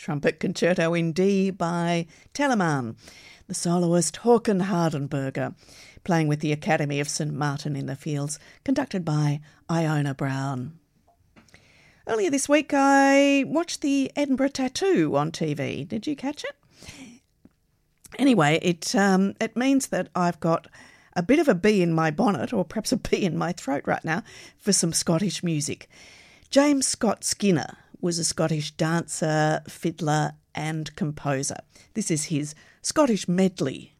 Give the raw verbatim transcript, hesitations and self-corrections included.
Trumpet Concerto in D by Telemann, the soloist Håkan Hardenberger, playing with the Academy of St Martin in the Fields, conducted by Iona Brown. Earlier this week I watched the Edinburgh Tattoo on T V. Did you catch it? Anyway, it um, it means that I've got a bit of a bee in my bonnet, or perhaps a bee in my throat right now, for some Scottish music. James Scott Skinner was a Scottish dancer, fiddler and composer. This is his Scottish medley